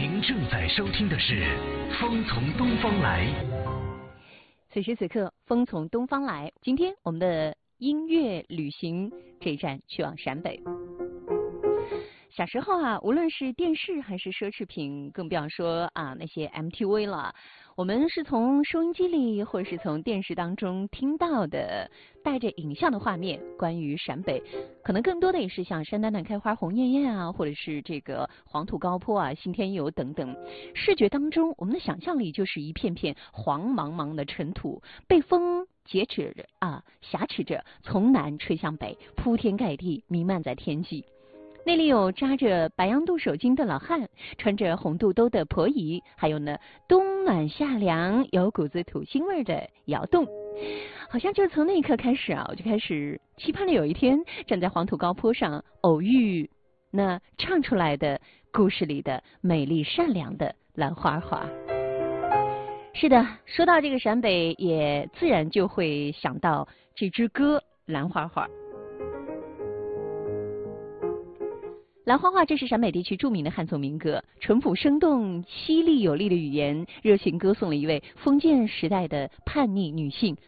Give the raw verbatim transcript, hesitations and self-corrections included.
您正在收听的是《风从东方来》。 此时此刻，风从东方来。今天我们的音乐旅行这一站去往陕北。小时候啊，无论是电视还是奢侈品，更不要说啊那些 M T V 了。我们是从收音机里或者是从电视当中听到的带着影像的画面，关于陕北，可能更多的也是像山丹丹开花红艳艳啊，或者是这个黄土高坡啊、新天游等等。视觉当中，我们的想象力就是一片片黄茫茫的尘土，被风劫持着啊，挟持着，从南吹向北，铺天盖地，弥漫在天际。那里有扎着白杨杜手巾的老汉，穿着红肚兜的婆姨，还有呢冬暖夏凉有股子土腥味的窑洞。好像就从那一刻开始啊，我就开始期盼着有一天站在黄土高坡上偶遇那唱出来的故事里的美丽善良的兰花花。是的，说到这个陕北，也自然就会想到这支歌《兰花花》。兰花花，这是陕北地区著名的汉族民歌，淳朴生动、犀利有力的语言，热情歌颂了一位封建时代的叛逆女性